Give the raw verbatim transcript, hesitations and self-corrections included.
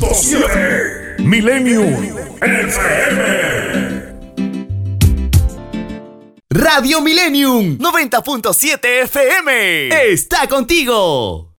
punto siete Millennium F M. Radio Millennium noventa punto siete F M está contigo.